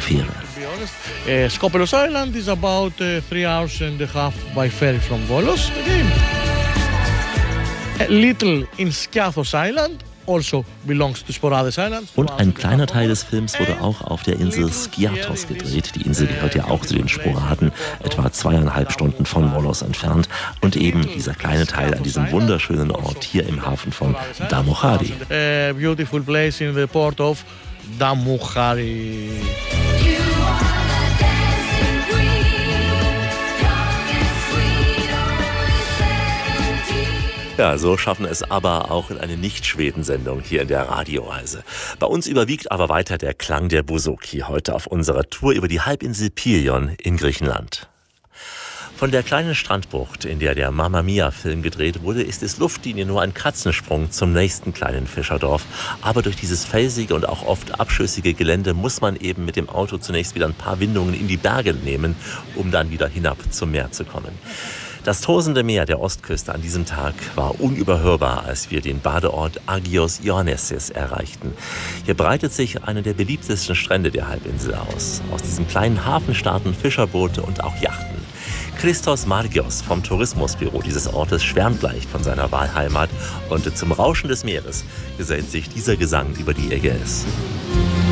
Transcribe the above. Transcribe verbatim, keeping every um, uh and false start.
Fähre. Uh, Skopelos Island is about uh, three hours and a half by ferry from Volos. Again, a little in Skiathos Island. Also belongs to Sporades Island. Und ein kleiner Teil des Films wurde auch auf der Insel Skiathos gedreht. Die Insel gehört ja auch zu den Sporaden, etwa zweieinhalb Stunden von Volos entfernt. Und eben dieser kleine Teil an diesem wunderschönen Ort hier im Hafen von Damochari. A beautiful place in the port of Damochari. Ja, so schaffen es aber auch in eine Nicht-Schweden-Sendung hier in der Radioreise. Bei uns überwiegt aber weiter der Klang der Bouzouki heute auf unserer Tour über die Halbinsel Pilion in Griechenland. Von der kleinen Strandbucht, in der der Mamma Mia-Film gedreht wurde, ist es Luftlinie nur ein Katzensprung zum nächsten kleinen Fischerdorf. Aber durch dieses felsige und auch oft abschüssige Gelände muss man eben mit dem Auto zunächst wieder ein paar Windungen in die Berge nehmen, um dann wieder hinab zum Meer zu kommen. Das tosende Meer der Ostküste an diesem Tag war unüberhörbar, als wir den Badeort Agios Ioannissis erreichten. Hier breitet sich einer der beliebtesten Strände der Halbinsel aus. Aus diesem kleinen Hafen starten Fischerboote und auch Yachten. Christos Margios vom Tourismusbüro dieses Ortes schwärmt gleich von seiner Wahlheimat und zum Rauschen des Meeres gesellt sich dieser Gesang über die Ägäis.